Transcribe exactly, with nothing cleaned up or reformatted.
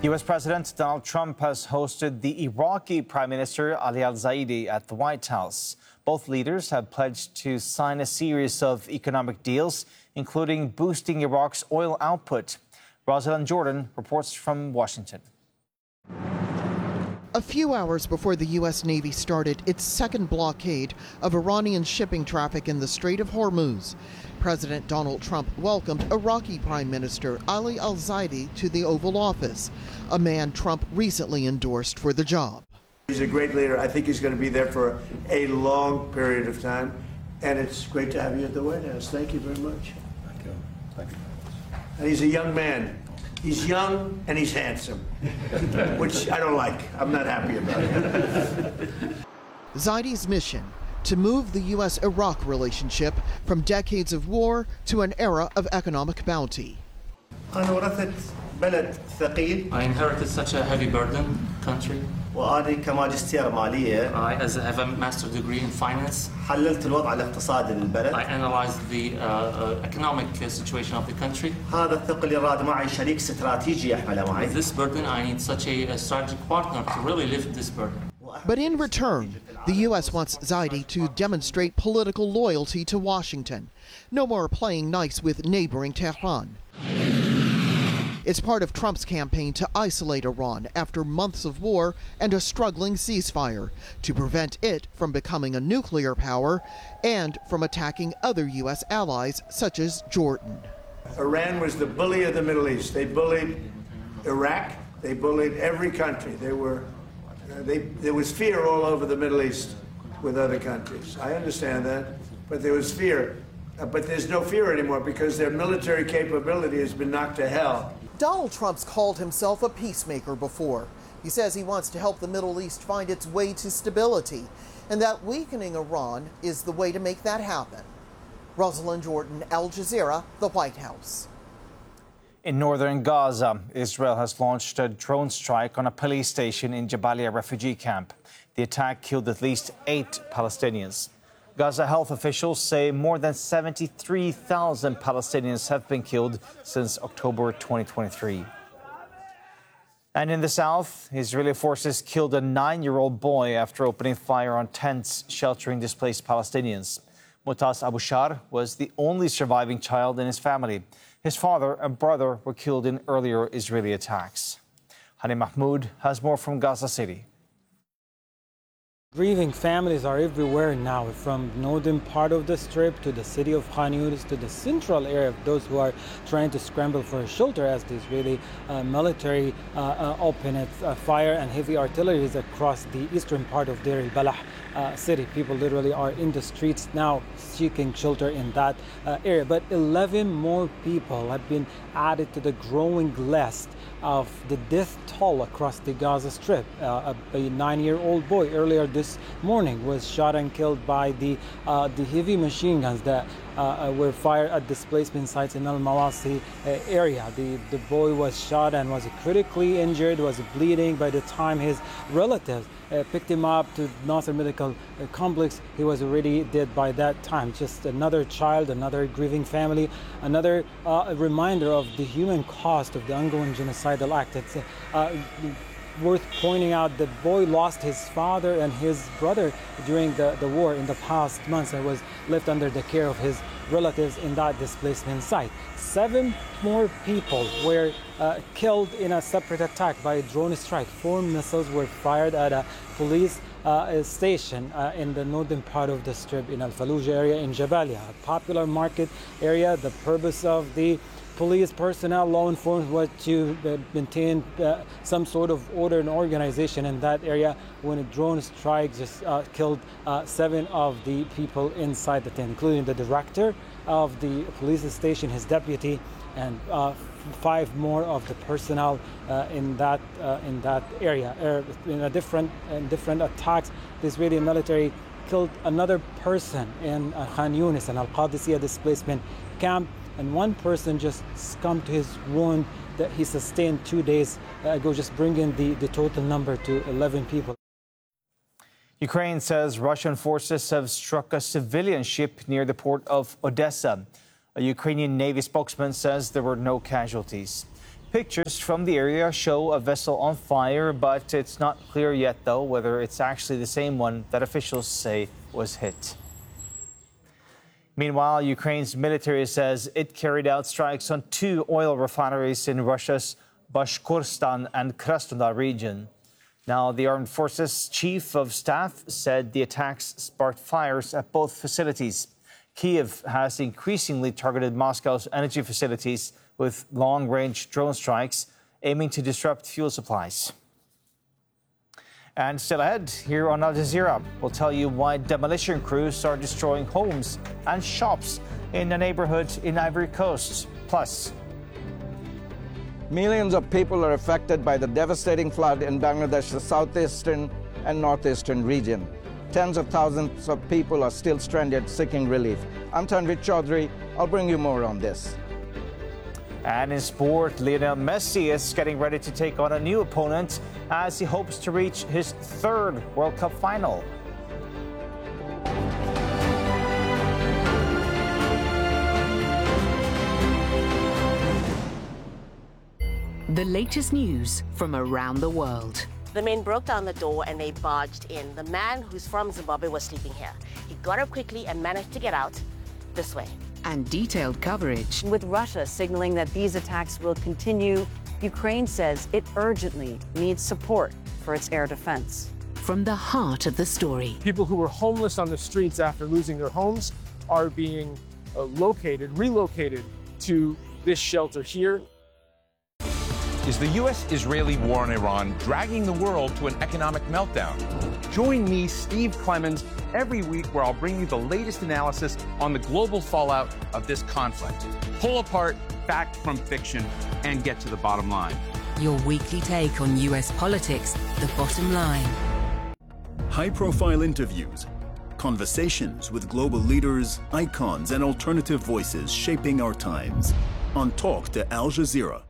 U S President Donald Trump has hosted the Iraqi Prime Minister Ali al-Zaidi at the White House. Both leaders have pledged to sign a series of economic deals, including boosting Iraq's oil output. Rosalind Jordan reports from Washington. A few hours before the U S Navy started its second blockade of Iranian shipping traffic in the Strait of Hormuz, President Donald Trump welcomed Iraqi Prime Minister Ali al-Zaidi to the Oval Office, a man Trump recently endorsed for the job. He's a great leader. I think he's going to be there for a long period of time, and it's great to have you at the White House. Thank you very much. Thank you. Thank you. And he's a young man. He's young and he's handsome, which I don't like. I'm not happy about it. Zaidi's mission: to move the U S Iraq relationship from decades of war to an era of economic bounty. I inherited such a heavy burden country. وأنا كماجستير مالية. I as have a master degree in finance. حللت الوضع الاقتصادي للبلد. I analyzed the uh, uh, economic situation of the country. هذا الثقل يراد معي شريك استراتيجي يحمله معي. With this burden, I need such a, a strategic partner to really lift this burden. But in return, the U S wants Zaidi to demonstrate political loyalty to Washington. No more playing nice with neighboring Tehran. It's part of Trump's campaign to isolate Iran after months of war and a struggling ceasefire, to prevent it from becoming a nuclear power and from attacking other U S allies such as Jordan. Iran was the bully of the Middle East. They bullied Iraq. They bullied every country. They were, uh, they, there was fear all over the Middle East with other countries. I understand that, but there was fear. Uh, but there's no fear anymore because their military capability has been knocked to hell. Donald Trump's called himself a peacemaker before. He says he wants to help the Middle East find its way to stability, and that weakening Iran is the way to make that happen. Rosalind Jordan, Al Jazeera, the White House. In northern Gaza, Israel has launched a drone strike on a police station in Jabalia refugee camp. The attack killed at least eight Palestinians. Gaza health officials say more than seventy-three thousand Palestinians have been killed since October twenty twenty-three. And in the south, Israeli forces killed a nine-year-old boy after opening fire on tents sheltering displaced Palestinians. Mutas Abushar was the only surviving child in his family. His father and brother were killed in earlier Israeli attacks. Hani Mahmoud has more from Gaza City. Grieving families are everywhere now, from the northern part of the Strip to the city of Khan Yunis to the central area of those who are trying to scramble for a shelter as the Israeli uh, military uh, uh, open its uh, fire and heavy artillery across the eastern part of Deir al-Balah uh, city. People literally are in the streets now seeking shelter in that uh, area. But eleven more people have been added to the growing list of the death toll across the Gaza Strip. Uh, a, a nine-year-old boy earlier this morning was shot and killed by the uh, the heavy machine guns that uh, were fired at displacement sites in Al Mawasi uh, area. The the boy was shot and was critically injured, was bleeding. By the time his relatives uh, picked him up to Nasser Medical uh, Complex, he was already dead by that time. Just another child, another grieving family, another uh, reminder of the human cost of the ongoing genocidal act. It's uh, worth pointing out the boy lost his father and his brother during the, the war in the past months and was left under the care of his relatives in that displacement site. Seven more people were uh, killed in a separate attack by a drone strike. Four missiles were fired at a police uh, station uh, in the northern part of the Strip in Al Fallujah area in Jabalia, a popular market area. The purpose of the police personnel, law enforcement, was to uh, maintain uh, some sort of order and organization in that area when a drone strike just uh, killed uh, seven of the people inside the tent, including the director of the police station, his deputy, and uh, five more of the personnel uh, in that uh, in that area. Uh, in a different in different attacks, the Israeli military killed another person in uh, Khan Yunis, an Al-Qadisiyah displacement camp. And one person just succumbed to his wound that he sustained two days ago, just bringing the, the total number to eleven people. Ukraine says Russian forces have struck a civilian ship near the port of Odessa. A Ukrainian Navy spokesman says there were no casualties. Pictures from the area show a vessel on fire, but it's not clear yet, though, whether it's actually the same one that officials say was hit. Meanwhile, Ukraine's military says it carried out strikes on two oil refineries in Russia's Bashkortostan and Krasnodar region. Now, the Armed Forces Chief of Staff said the attacks sparked fires at both facilities. Kyiv has increasingly targeted Moscow's energy facilities with long-range drone strikes, aiming to disrupt fuel supplies. And still ahead, here on Al Jazeera, we'll tell you why demolition crews are destroying homes and shops in a neighborhood in Ivory Coast. Plus, millions of people are affected by the devastating flood in Bangladesh's southeastern and northeastern region. Tens of thousands of people are still stranded seeking relief. I'm Tanvir Chaudhary. I'll bring you more on this. And in sport, Lionel Messi is getting ready to take on a new opponent as he hopes to reach his third World Cup final. The latest news from around the world. The men broke down the door and they barged in. The man who's from Zimbabwe was sleeping here. He got up quickly and managed to get out this way. And detailed coverage. With Russia signaling that these attacks will continue, Ukraine says it urgently needs support for its air defense. From the heart of the story. People who were homeless on the streets after losing their homes are being uh, located, relocated to this shelter here. Is the U S Israeli war on Iran dragging the world to an economic meltdown? Join me, Steve Clemons, every week where I'll bring you the latest analysis on the global fallout of this conflict. Pull apart fact from fiction and get to the bottom line. Your weekly take on U S politics, the bottom line. High-profile interviews, conversations with global leaders, icons, and alternative voices shaping our times. On Talk to Al Jazeera.